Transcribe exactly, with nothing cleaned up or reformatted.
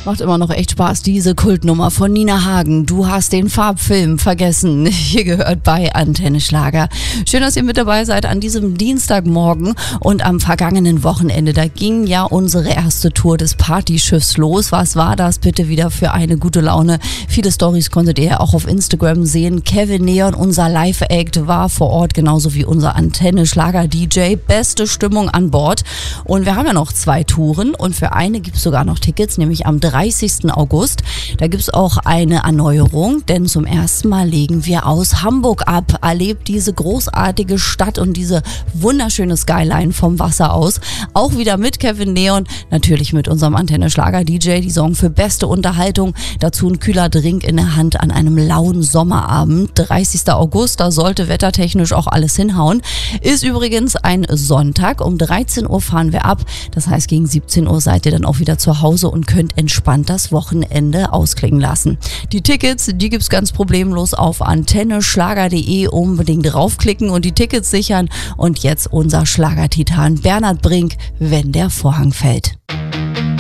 Macht immer noch echt Spaß, diese Kultnummer von Nina Hagen. Du hast den Farbfilm vergessen. Hier gehört bei Antenne Schlager. Schön, dass ihr mit dabei seid an diesem Dienstagmorgen und am vergangenen Wochenende. Da ging ja unsere erste Tour des Partyschiffs los. Was war das bitte wieder für eine gute Laune? Viele Storys konntet ihr ja auch auf Instagram sehen. Kevin Neon, unser Live-Act, war vor Ort, genauso wie unser Antenne Schlager-D J. Beste Stimmung an Bord. Und wir haben ja noch zwei Touren und für eine gibt es sogar noch Tickets, nämlich am dreißigsten August. Da gibt es auch eine Erneuerung, denn zum ersten Mal legen wir aus Hamburg ab. Erlebt diese großartige Stadt und diese wunderschöne Skyline vom Wasser aus. Auch wieder mit Kevin Neon, natürlich mit unserem Antenne Schlager-D J. Die sorgen für beste Unterhaltung. Dazu ein kühler Drink in der Hand an einem lauen Sommerabend. dreißigsten August, da sollte wettertechnisch auch alles hinhauen. Ist übrigens ein Sonntag. Um dreizehn Uhr fahren wir ab. Das heißt, gegen siebzehn Uhr seid ihr dann auch wieder zu Hause und könnt entspannt das Wochenende ausklingen lassen. Die Tickets, die gibt's ganz problemlos auf antenne schlager punkt de. Unbedingt draufklicken und die Tickets sichern. Und jetzt unser Schlagertitan Bernhard Brink, wenn der Vorhang fällt.